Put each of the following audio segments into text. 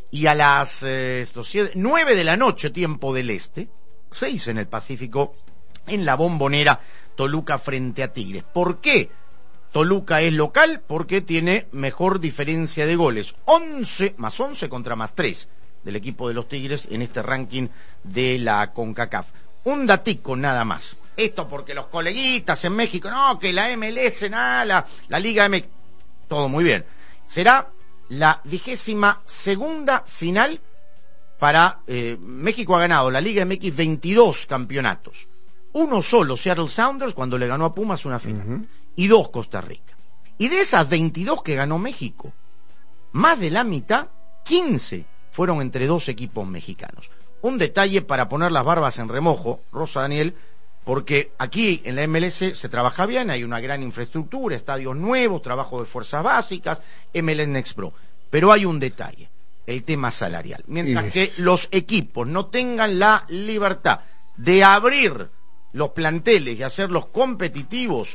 Y a las 9 de la noche, tiempo del este, 6 en el Pacífico, en la Bombonera, Toluca frente a Tigres. ¿Por qué Toluca es local? Porque tiene mejor diferencia de goles. 11 más 11 contra más 3 del equipo de los Tigres en este ranking de la CONCACAF. Un datico nada más. Esto porque los coleguitas en México, no, que la MLS, nada, la Liga MX, todo muy bien. Será la 22ª final para México. Ha ganado la Liga MX 22 campeonatos. Uno solo, Seattle Sounders, cuando le ganó a Pumas una final. Y 2 Costa Rica. Y de esas 22 que ganó México, más de la mitad, 15 fueron entre 2 equipos mexicanos. Un detalle para poner las barbas en remojo, Rosa, Daniel, porque aquí en la MLS se trabaja bien, hay una gran infraestructura, estadios nuevos, trabajo de fuerzas básicas, MLS Next Pro. Pero hay un detalle, el tema salarial. Mientras que los equipos no tengan la libertad de abrir los planteles y hacerlos competitivos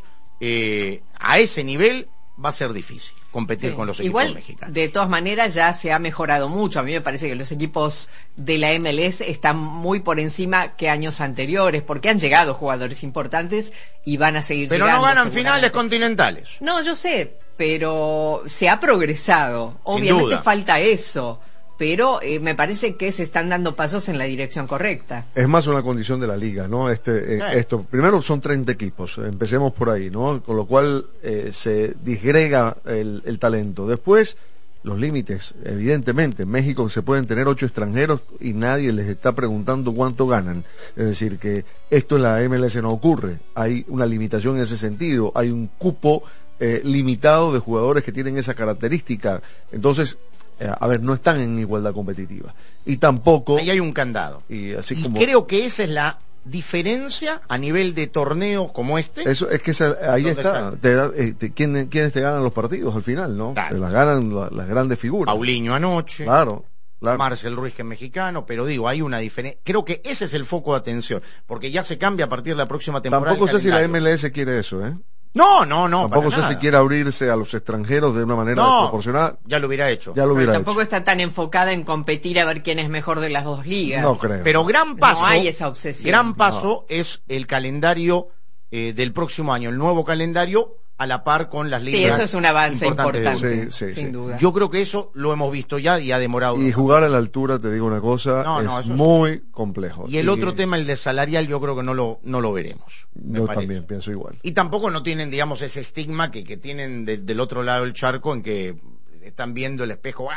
a ese nivel, va a ser difícil competir con los equipos mexicanos. De todas maneras ya se ha mejorado mucho. A mí me parece que los equipos de la MLS están muy por encima que años anteriores, porque han llegado jugadores importantes y van a seguir llegando. Pero no ganan finales continentales. No, yo sé, pero se ha progresado. Obviamente falta eso, pero me parece que se están dando pasos en la dirección correcta. Es más una condición de la liga, ¿no? Esto, primero son 30 equipos, empecemos por ahí, ¿no? Con lo cual se disgrega el talento. Después, los límites, evidentemente. En México se pueden tener 8 extranjeros y nadie les está preguntando cuánto ganan. Es decir, que esto en la MLS no ocurre. Hay una limitación en ese sentido. Hay un cupo limitado de jugadores que tienen esa característica. Entonces, no están en igualdad competitiva. Y tampoco... Ahí hay un candado. Y creo que esa es la diferencia a nivel de torneos como este. Eso es que ahí está. ¿Quiénes te ganan los partidos al final, no? Claro. Te las ganan las grandes figuras. Paulinho anoche. Claro. Marcel Ruiz, que es mexicano, pero digo, hay una diferencia. Creo que ese es el foco de atención, porque ya se cambia a partir de la próxima temporada. Tampoco sé si la MLS quiere eso, ¿eh? No. Tampoco sé si quiere abrirse a los extranjeros de una manera desproporcionada. Ya lo hubiera hecho. Tampoco está tan enfocada en competir a ver quién es mejor de las dos ligas. No creo. Pero gran paso. No hay esa obsesión. Gran paso es el calendario del próximo año, el nuevo calendario a la par con las ligas. Sí, eso es un avance importante, sin duda. Yo creo que eso lo hemos visto ya y ha demorado. Y jugar a la altura, te digo una cosa, es muy complejo. Y el otro tema, el de salarial, yo creo que no lo veremos. Yo también pienso igual. Y tampoco no tienen, digamos, ese estigma que tienen del otro lado del charco, en que están viendo el espejo,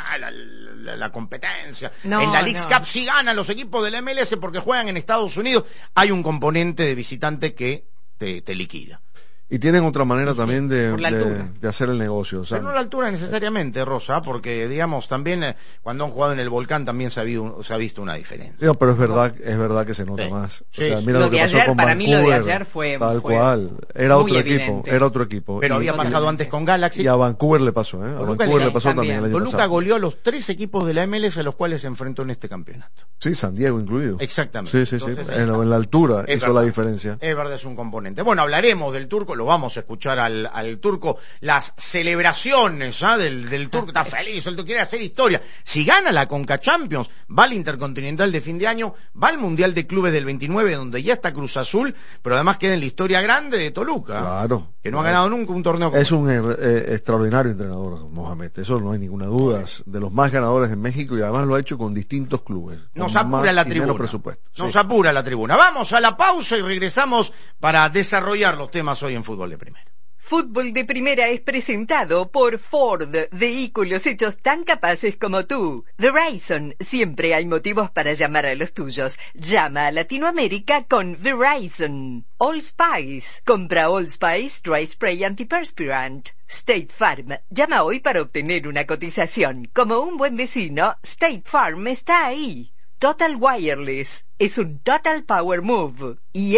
la competencia. En la Leagues Cup sí ganan los equipos del MLS porque juegan en Estados Unidos. Hay un componente de visitante que te liquida. Y tienen otra manera también de hacer el negocio. Pero no la altura necesariamente, Rosa, porque digamos también cuando han jugado en el Volcán también se ha visto una diferencia. Sí, pero es verdad que se nota más. Sí. O sea, mira lo de pasó ayer, con para Vancouver, mí lo de ayer fue tal cual. Era otro equipo. Pero había pasado antes con Galaxy. Y a Vancouver le pasó, ¿eh? A Vancouver le pasó también el año Toluca pasado. goleó a los 3 equipos de la MLS a los cuales se enfrentó en este campeonato. Sí, San Diego incluido. Exactamente. Sí. En la altura hizo la diferencia. Es verdad, es un componente. Bueno, hablaremos del turco, lo vamos a escuchar al turco, las celebraciones del turco, está feliz, el turco quiere hacer historia. Si gana la Conca Champions, va al Intercontinental de fin de año, va al Mundial de Clubes del 29, donde ya está Cruz Azul, pero además queda en la historia grande de Toluca. Claro. Que no ha ganado nunca un torneo. Es un extraordinario entrenador, Mohamed, eso no hay ninguna duda, de los más ganadores en México y además lo ha hecho con distintos clubes. Nos apura la tribuna. Nos apura la tribuna. Vamos a la pausa y regresamos para desarrollar los temas hoy en Fútbol de Primera. Fútbol de Primera es presentado por Ford, vehículos hechos tan capaces como tú. Verizon, siempre hay motivos para llamar a los tuyos. Llama a Latinoamérica con Verizon. All Spice, compra All Spice Dry Spray Antiperspirant. State Farm, llama hoy para obtener una cotización. Como un buen vecino, State Farm está ahí. Total Wireless, es un Total Power Move. Y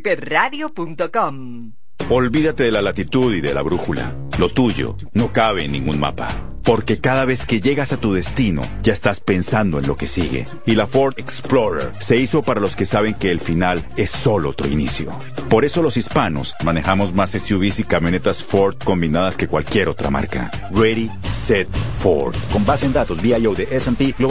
fdpradio.com. Olvídate de la latitud y de la brújula. Lo tuyo no cabe en ningún mapa. Porque cada vez que llegas a tu destino, ya estás pensando en lo que sigue. Y la Ford Explorer se hizo para los que saben que el final es solo otro inicio. Por eso los hispanos manejamos más SUVs y camionetas Ford combinadas que cualquier otra marca. Ready, Set, Ford. Con base en datos VIO de S&P Global